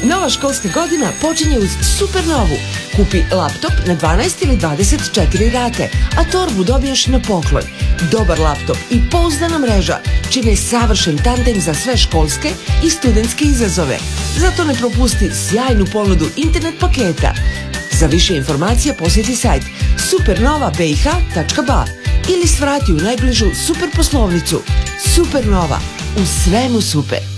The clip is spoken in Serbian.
Nova školska godina počinje uz Supernovu. Kupi laptop na 12 ili 24 rate, a torbu dobiješ na poklon. Dobar laptop i pouzdana mreža čine savršen tandem za sve školske i studentske izazove. Zato ne propusti sjajnu ponudu internet paketa. Za više informacija posjeti sajt supernova.bih.ba ili svrati u najbližu super poslovnicu. Supernova. U svemu super.